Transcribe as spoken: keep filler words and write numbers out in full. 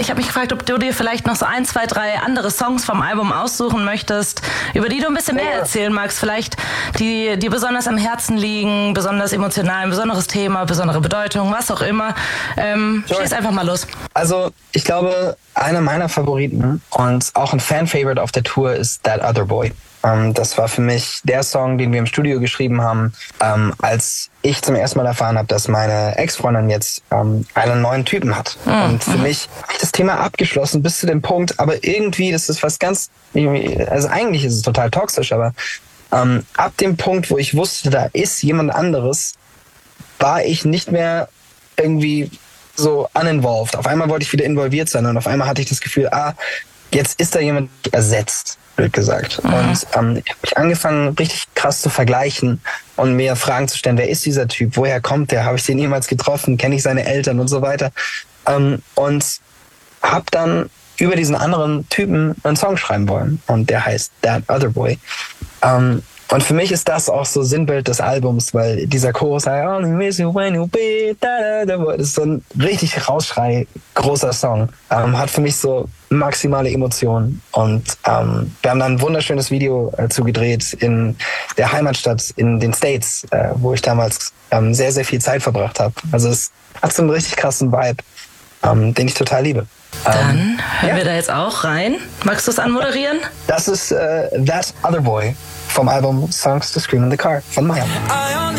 ich habe mich gefragt, ob du dir vielleicht noch so ein, zwei, drei andere Songs vom Album aussuchen möchtest, über die du ein bisschen mehr erzählen magst. Vielleicht die, die besonders am Herzen liegen, besonders emotional, ein besonderes Thema, besondere Bedeutung, was auch immer. Ähm, sure. Schieß einfach mal los. Also ich glaube, einer meiner Favoriten und auch ein Fan-Favorite auf der Tour ist That Other Boy. Ähm, das war für mich der Song, den wir im Studio geschrieben haben, ähm, als ich zum ersten Mal erfahren habe, dass meine Ex-Freundin jetzt ähm, einen neuen Typen hat. Mhm. Und für mich habe ich das Thema abgeschlossen bis zu dem Punkt, aber irgendwie, das ist was ganz, also eigentlich ist es total toxisch, aber ähm, ab dem Punkt, wo ich wusste, da ist jemand anderes, war ich nicht mehr irgendwie so uninvolved. Auf einmal wollte ich wieder involviert sein und auf einmal hatte ich das Gefühl, ah, jetzt ist da jemand ersetzt, blöd gesagt. Mhm. Und ähm, ich habe mich angefangen, richtig krass zu vergleichen und mir Fragen zu stellen, wer ist dieser Typ, woher kommt der, habe ich den jemals getroffen, kenne ich seine Eltern und so weiter. Ähm, und habe dann über diesen anderen Typen einen Song schreiben wollen und der heißt That Other Boy. Ähm, Und für mich ist das auch so Sinnbild des Albums, weil dieser Chorus, I only miss you when you be, da, da, da, das ist so ein richtig Rausschrei, großer Song. Ähm, hat für mich so maximale Emotionen. Und ähm, wir haben dann ein wunderschönes Video äh, zugedreht in der Heimatstadt in den States, äh, wo ich damals ähm, sehr, sehr viel Zeit verbracht habe. Also es hat so einen richtig krassen Vibe, ähm, den ich total liebe. Dann ähm, hören ja. wir da jetzt auch rein. Magst du es anmoderieren? Das ist äh, That Other Boy vom Album Songs to Scream in the Car von Maya.